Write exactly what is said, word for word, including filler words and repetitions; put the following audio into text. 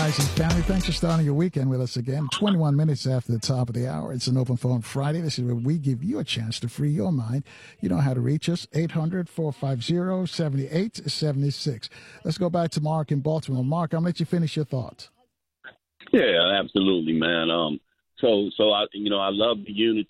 Rising family, thanks for starting your weekend with us again. twenty-one minutes after the top of the hour. It's an Open Phone Friday. This is where we give you a chance to free your mind. You know how to reach us, eight hundred, four five zero, seven eight seven six. Let's go back to Mark in Baltimore. Mark, I'll let you finish your thoughts. Yeah, absolutely, man. Um, so, so I, you know, I love the unity